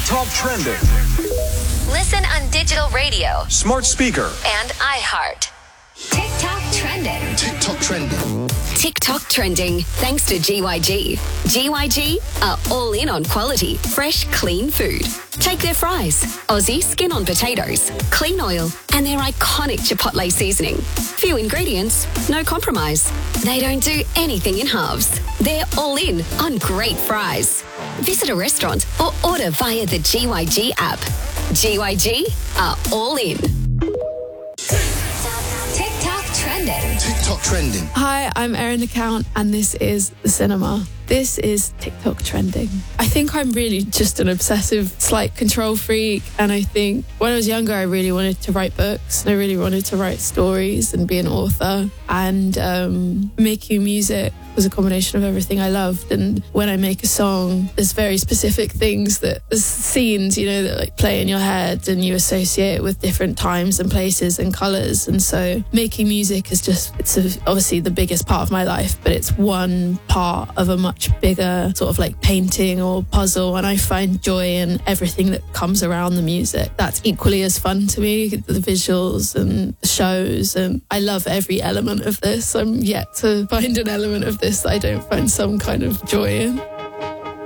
TikTok Trending. Listen on digital radio, Smart speaker. and iHeart. TikTok trending. TikTok trending. TikTok trending thanks to GYG. GYG are all in on quality, fresh, clean food. Take their fries, Aussie skin on potatoes, clean oil, and their iconic Chipotle seasoning. Few ingredients, no compromise. They don't do anything in halves. They're all in on great fries. Visit a restaurant or order via the GYG app. GYG are all in. TikTok trending. TikTok trending. Hi, I'm Erin Account, and this is The Cinema. This is TikTok trending. I think I'm really just an obsessive, slight control freak. And I think when I was younger, I really wanted to write books. And I really wanted to write stories and be an author. And making music was a combination of everything I loved. And when I make a song, there's very specific things there's scenes, that like play in your head and you associate with different times and places and colours. And so making music is obviously the biggest part of my life, but it's one part of a much bigger sort of like painting or puzzle, and I find joy in everything that comes around the music. That's equally as fun to me, the visuals and the shows, and I love every element of this. I'm yet to find an element of this that I don't find some kind of joy in.